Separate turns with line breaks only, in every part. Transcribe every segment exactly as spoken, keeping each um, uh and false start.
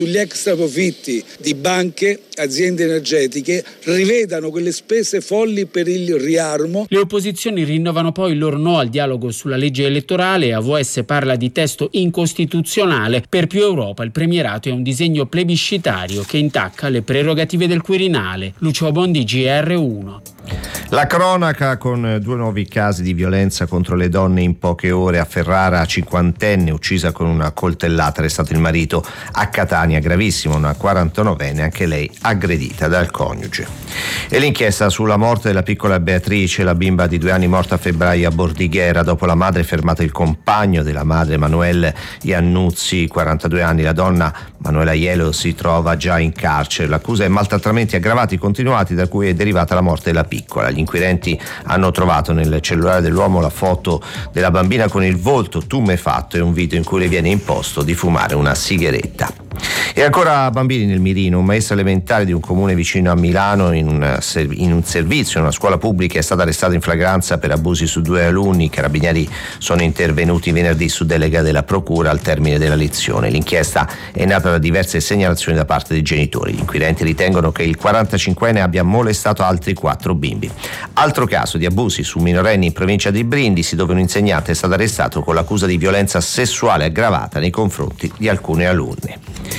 Gli extra profitti di banche, aziende energetiche rivedano quelle spese folli per il riarmo.
Le opposizioni rinnovano poi il loro no al dialogo sulla legge elettorale. A V S parla di testo incostituzionale. Per Più Europa il premierato è un disegno plebiscitario che intacca le prerogative del Quirinale. Lucio Bondi, G R uno.
La cronaca con due nuovi casi di violenza contro le donne in poche ore. A Ferrara, cinquantenne uccisa con una coltellata, arrestato il marito. A Catania, gravissimo, una quarantanovenne, anche lei aggredita dal coniuge. E l'inchiesta sulla morte della piccola Beatrice, la bimba di due anni morta a febbraio a Bordighera. Dopo la madre fermato il compagno della madre, Manuel Iannuzzi, quarantadue anni. La donna, Manuela Ielo, si trova già in carcere. L'accusa è maltrattamenti aggravati continuati, da cui è derivata la morte della piccola. Gli inquirenti hanno trovato nel cellulare dell'uomo la foto della bambina con il volto tumefatto e un video in cui le viene imposto di fumare una sigaretta. E ancora bambini nel mirino. Un maestro elementare di un comune vicino a Milano in un, serv- in un servizio in una scuola pubblica è stato arrestato in flagranza per abusi su due alunni. I carabinieri sono intervenuti venerdì su delega della procura al termine della lezione. L'inchiesta è nata da diverse segnalazioni da parte dei genitori. Gli inquirenti ritengono che il quarantacinquenne abbia molestato altri quattro bimbi. Altro caso di abusi su minorenni in provincia di Brindisi, dove un insegnante è stato arrestato con l'accusa di violenza sessuale aggravata nei confronti di alcune alunne.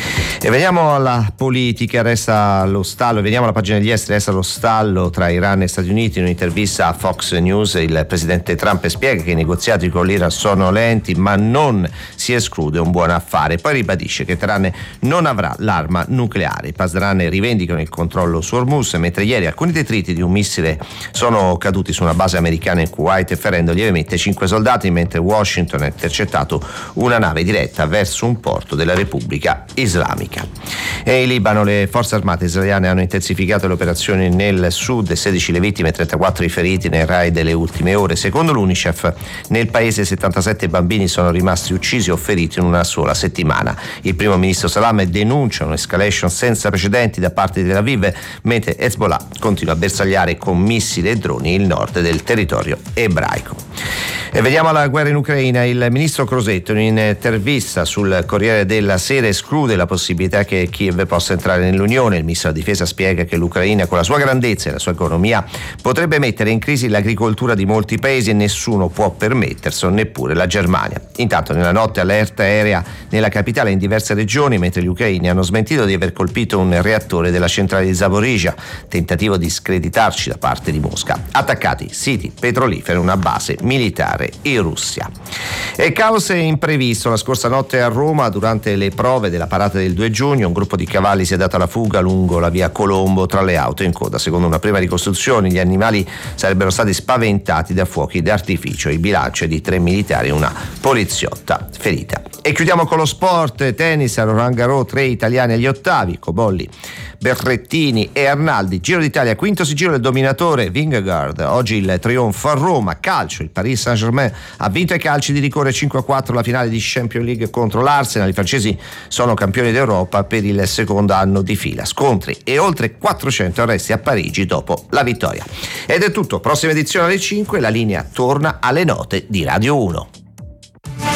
E veniamo alla politica. Resta lo stallo, veniamo alla pagina degli esteri. Resta lo stallo tra Iran e Stati Uniti. In un'intervista a Fox News il presidente Trump spiega che i negoziati con l'Iran sono lenti, ma non si esclude un buon affare. Poi ribadisce che Teheran non avrà l'arma nucleare. I Pasdaran rivendicano il controllo su Hormuz, mentre ieri alcuni detriti di un missile sono caduti su una base americana in Kuwait, ferendo lievemente cinque soldati, mentre Washington ha intercettato una nave diretta verso un porto della Repubblica Islamica. E in Libano le forze armate israeliane hanno intensificato le operazioni nel sud, sedici le vittime e trentaquattro i feriti nel raid delle ultime ore. Secondo l'UNICEF nel paese settantasette bambini sono rimasti uccisi o feriti in una sola settimana. Il primo ministro Salam denuncia un'escalation senza precedenti da parte di Tel Aviv, mentre Hezbollah continua a bersagliare con missili e droni il nord del territorio ebraico. E vediamo alla guerra in Ucraina. Il ministro Crosetto in un'intervista sul Corriere della Sera esclude la possibilità che Kiev possa entrare nell'Unione. Il ministro della Difesa spiega che l'Ucraina, con la sua grandezza e la sua economia, potrebbe mettere in crisi l'agricoltura di molti paesi e nessuno può permetterselo, neppure la Germania. Intanto nella notte allerta aerea nella capitale e in diverse regioni, mentre gli ucraini hanno smentito di aver colpito un reattore della centrale di Zaporizhzhia, tentativo di screditarci da parte di Mosca. Attaccati siti petroliferi, una base militare in Russia. E caos imprevisto la scorsa notte a Roma durante le prove della parata del due giugno. Un gruppo di cavalli si è dato alla fuga lungo la via Colombo tra le auto in coda. Secondo una prima ricostruzione gli animali sarebbero stati spaventati da fuochi d'artificio. Il bilancio è di tre militari e una poliziotta ferita. E chiudiamo con lo sport. Tennis a Roland Garros, tre italiani agli ottavi: Cobolli, Berrettini e Arnaldi. Giro d'Italia, quinto sigillo del dominatore Vingegaard. Oggi il trionfo a Roma. Calcio, il Paris Saint-Germain ha vinto ai calci di rigore cinque a quattro la finale di Champions League contro l'Arsenal. I francesi sono campioni d'Europa per il secondo anno di fila. Scontri e oltre quattrocento arresti a Parigi dopo la vittoria. Ed è tutto. Prossima edizione alle cinque. La linea torna alle note di Radio uno.